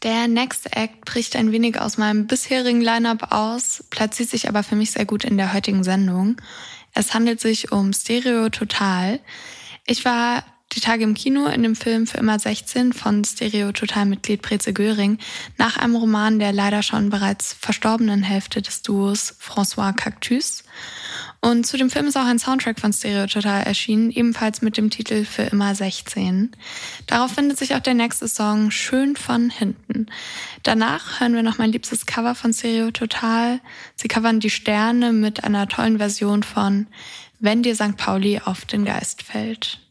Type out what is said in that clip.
Der nächste Act bricht ein wenig aus meinem bisherigen Line-Up aus, platziert sich aber für mich sehr gut in der heutigen Sendung. Es handelt sich um Stereo Total. Ich war die Tage im Kino in dem Film Für immer 16 von Stereo Total-Mitglied Breze Göring nach einem Roman der leider schon bereits verstorbenen Hälfte des Duos François Cactus. Und zu dem Film ist auch ein Soundtrack von Stereo Total erschienen, ebenfalls mit dem Titel Für immer 16. Darauf findet sich auch der nächste Song Schön von hinten. Danach hören wir noch mein liebstes Cover von Stereo Total. Sie covern Die Sterne mit einer tollen Version von Wenn dir St. Pauli auf den Geist fällt.